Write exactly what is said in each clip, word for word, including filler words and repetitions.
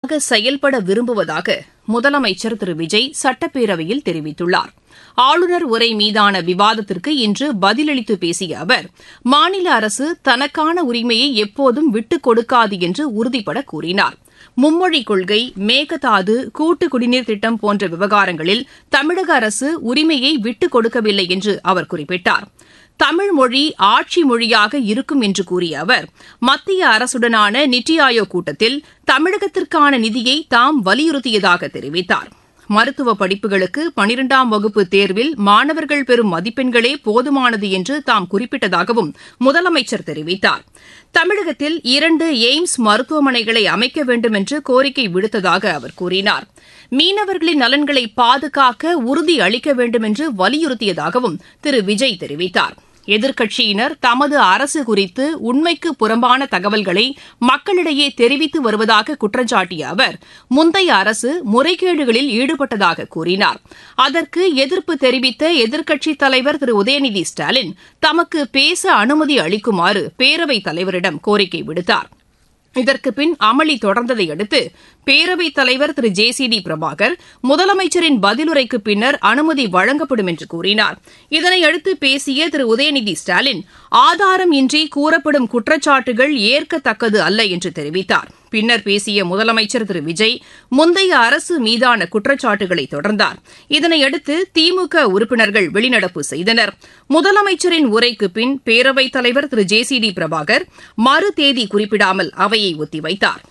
அரசாக செயல்பட விரும்புவதாக முதலமைச்சர் திரு விஜய் சட்டப்பேரவையில் தெரிவித்துள்ளார். ஆளுநர் உரை மீதான விவாதத்திற்கு இன்று பதிலளித்து பேசிய அவர், மாநில அரசு தனக்கான உரிமையை எப்போதும் விட்டுக் கொடுக்காது என்று உறுதிபட கூறினார். மும்மொழிக் கொள்கை, மேகதாது, கூட்டு குடிநீர் திட்டம் போன்ற விவகாரங்களில் தமிழக அரசு உரிமையை விட்டுக் கொடுக்கவில்லை என்று அவர் குறிப்பிட்டார். தமிழ் மொழி ஆட்சி மொழியாக இருக்கும் என்று கூறிய அவர், மத்திய அரசுடனான நித்தி ஆயோக் கூட்டத்தில் தமிழகத்திற்கான நிதியை தாம் வலியுறுத்தியதாக தெரிவித்தார். மருத்துவ படிப்புகளுக்கு பனிரெண்டாம் வகுப்பு தேர்வில் மாணவர்கள் பெறும் மதிப்பெண்களே போதுமானது என்று தாம் குறிப்பிட்டதாகவும் முதலமைச்சர் தெரிவித்தார். தமிழகத்தில் இரண்டு எய்ம்ஸ் மருத்துவமனைகளை அமைக்க வேண்டும் என்று கோரிக்கை விடுத்ததாக அவர் கூறினார். மீனவர்களின் நலன்களை பாதுகாக்க உறுதி அளிக்க வேண்டும் என்று வலியுறுத்தியதாகவும் திரு விஜய் தெரிவித்தார். எதிர்க்கட்சியினர் தமது அரசு குறித்து உண்மைக்கு புறம்பான தகவல்களை மக்களிடையே தெரிவித்து வருவதாக குற்றம் சாட்டிய அவர், முந்தைய அரசு முறைகேடுகளில் ஈடுபட்டதாக கூறினார். அதற்கு எதிர்ப்பு தெரிவித்த எதிர்க்கட்சித் தலைவர் திரு உதயநிதி ஸ்டாலின் தமக்கு பேச அனுமதி அளிக்குமாறு பேரவைத் தலைவரிடம் கோரிக்கை விடுத்தார். இதற்கு பின் அமளி தொடர்ந்ததை அடுத்து பேரவைத் தலைவர் திரு ஜே சி டி பிரபாகர் முதலமைச்சரின் பதிலுரைக்கு பின்னர் அனுமதி வழங்கப்படும் என்று கூறினார். இதனையடுத்து பேசிய திரு உதயநிதி ஸ்டாலின், ஆதாரம் இன்றி கூறப்படும் குற்றச்சாட்டுகள் ஏற்கத்தக்கது அல்ல என்று தெரிவித்தார். பின்னர் பேசிய முதலமைச்சர் திரு விஜய் முந்தைய அரசு மீதான குற்றச்சாட்டுகளை தொடர்ந்தார். இதனையடுத்து திமுக உறுப்பினர்கள் வெளிநடப்பு செய்தனர். முதலமைச்சரின் உரைக்கு பின் பேரவைத் தலைவர் திரு ஜே சி டி பிரபாகர் மறு தேதி குறிப்பிடாமல் அவையை ஒத்திவைத்தார்.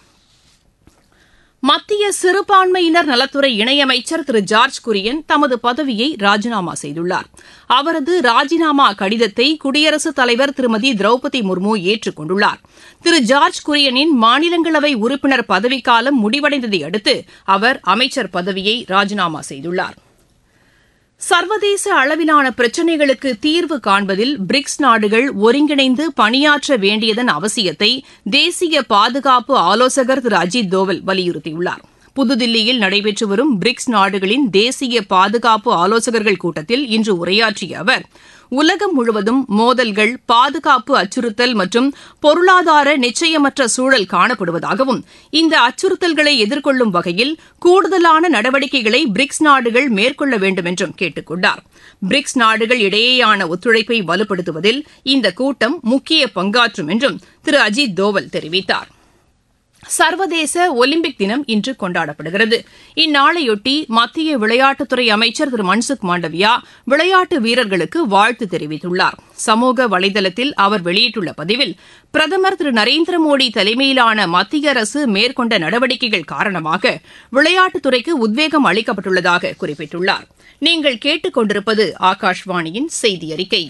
மத்திய சிறுபான்மையினர் நலத்துறை இணையமைச்சர் திரு ஜார்ஜ் குரியன் தமது பதவியை ராஜினாமா செய்துள்ளார். அவரது ராஜினாமா கடிதத்தை குடியரசுத் தலைவர் திருமதி திரௌபதி முர்மு ஏற்றுக் கொண்டுள்ளார். திரு ஜார்ஜ் குரியனின் மாநிலங்களவை உறுப்பினர் பதவிக்காலம் முடிவடைந்ததை அடுத்து அவர் அமைச்சர் பதவியை ராஜினாமா செய்துள்ளார். சர்வதேச அளவிலான பிரச்சினைகளுக்கு தீர்வு காண்பதில் பிரிக்ஸ் நாடுகள் ஒருங்கிணைந்து பணியாற்ற வேண்டியதன் அவசியத்தை தேசிய பாதுகாப்பு ஆலோசகர் திரு அஜித் தோவல் வலியுறுத்தியுள்ளார். புதுதில்லியில் நடைபெற்று வரும் பிரிக்ஸ் நாடுகளின் தேசிய பாதுகாப்பு ஆலோசகர்கள் கூட்டத்தில் இன்று உரையாற்றிய அவர், உலகம் முழுவதும் மோதல்கள், பாதுகாப்பு அச்சுறுத்தல் மற்றும் பொருளாதார நிச்சயமற்ற சூழல் காணப்படுவதாகவும், இந்த அச்சுறுத்தல்களை எதிர்கொள்ளும் வகையில் கூடுதலான நடவடிக்கைகளை பிரிக்ஸ் நாடுகள் மேற்கொள்ள வேண்டும் என்றும் கேட்டுக் கொண்டார். பிரிக்ஸ் நாடுகள் இடையேயான ஒத்துழைப்பை வலுப்படுத்துவதில் இந்த கூட்டம் முக்கிய பங்காற்றும் என்றும் திரு அஜித் தோவல் தெரிவித்தார். சர்வதேச ஒலிம்பிக் தினம் இன்று கொண்டாடப்படுகிறது. இந்நாளையொட்டி மத்திய விளையாட்டுத்துறை அமைச்சர் திரு மன்சுக் மாண்டவியா விளையாட்டு வீரர்களுக்கு வாழ்த்து தெரிவித்துள்ளார். சமூக வலைதளத்தில் அவர் வெளியிட்டுள்ள பதிவில், பிரதமர் திரு நரேந்திர மோடி தலைமையிலான மத்திய அரசு மேற்கொண்ட நடவடிக்கைகள் காரணமாக விளையாட்டுத்துறைக்கு உத்வேகம் அளிக்கப்பட்டுள்ளதாக குறிப்பிட்டுள்ளார். நீங்கள் கேட்டுக் கொண்டிருப்பது ஆகாஷ்வாணியின் செய்தி அறிக்கை.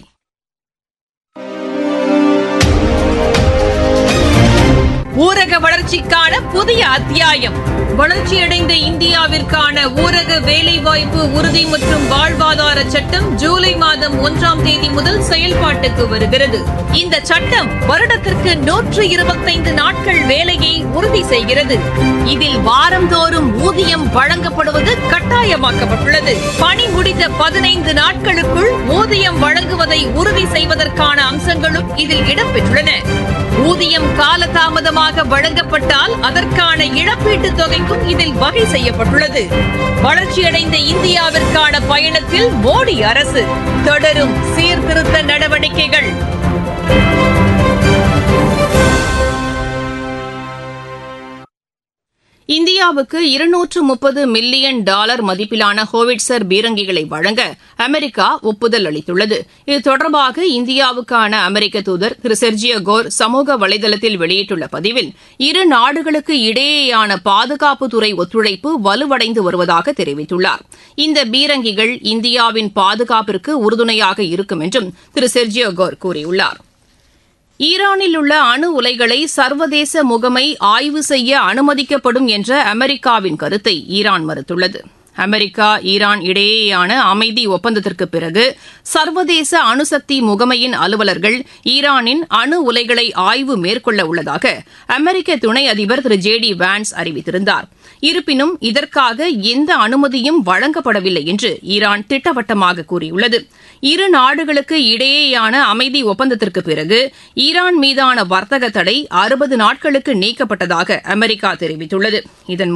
ஊரக வளர்ச்சிக்கான புதிய அத்தியாயம். வளர்ச்சியடைந்த இந்தியாவிற்கான ஊரக வேலைவாய்ப்பு உறுதி மற்றும் வாழ்வாதார சட்டம் ஜூலை மாதம் ஒன்றாம் தேதி முதல் செயல்பாட்டுக்கு வருகிறது. இந்த சட்டம் வருடத்திற்கு நூற்று இருபத்தைந்து நாட்கள் வேலையை உறுதி செய்கிறது. இதில் வாரந்தோறும் ஊதியம் வழங்கப்படுவது கட்டாயமாக்கப்பட்டுள்ளது. பணி முடிந்த பதினைந்து நாட்களுக்குள் ஊதியம் வழங்குவதை உறுதி செய்வதற்கான அம்சங்களும் இதில் இடம்பெற்றுள்ளன. ஊதியம் காலதாமதமாக வழங்கப்பட்டால் அதற்கான இழப்பீட்டுத் தொகைக்கும் இதில் வகை செய்யப்பட்டுள்ளது. வளர்ச்சியடைந்த இந்தியாவிற்கான பயணத்தில் மோடி அரசு தொடரும் சீர்திருத்த நடவடிக்கைகள். இந்தியாவுக்கு இருநூற்று முப்பது மில்லியன் டாலர் மதிப்பிலான ஹோவிட்சர் பீரங்கிகளை வழங்க அமெரிக்கா ஒப்புதல் அளித்துள்ளது. இது தொடர்பாக இந்தியாவுக்கான அமெரிக்க தூதர் திரு செர்ஜியோ கோர் சமூக வலைதளத்தில் வெளியிட்டுள்ள பதிவில், இரு நாடுகளுக்கு இடையேயான பாதுகாப்புத்துறை ஒத்துழைப்பு வலுவடைந்து வருவதாக தெரிவித்துள்ளார். இந்த பீரங்கிகள் இந்தியாவின் பாதுகாப்பிற்கு உறுதுணையாக இருக்கும் என்றும் திரு செர்ஜியோ கோர் கூறியுள்ளார். ஈரானில் உள்ள அணு உலைகளை சர்வதேச முகமை ஆய்வு செய்ய அனுமதிக்கப்படும் என்ற அமெரிக்காவின் கருத்தை ஈரான் மறுத்துள்ளது. அமெரிக்கா ஈரான் இடையேயான அமைதி ஒப்பந்தத்திற்கு பிறகு சர்வதேச அணுசக்தி முகமையின் அலுவலர்கள் ஈரானின் அணு உலைகளை ஆய்வு மேற்கொள்ள உள்ளதாக அமெரிக்க துணை அதிபர் திரு ஜே டி வான்ஸ் அறிவித்திருந்தார். இருப்பினும் இதற்காக எந்த அனுமதியும் வழங்கப்படவில்லை என்று ஈரான் திட்டவட்டமாக கூறியுள்ளது. இரு நாடுகளுக்கு இடையேயான அமைதி ஒப்பந்தத்திற்கு பிறகு ஈரான் மீதான வர்த்தக தடை அறுபது நாட்களுக்கு நீக்கப்பட்டதாக அமெரிக்கா தெரிவித்துள்ளது. இதன்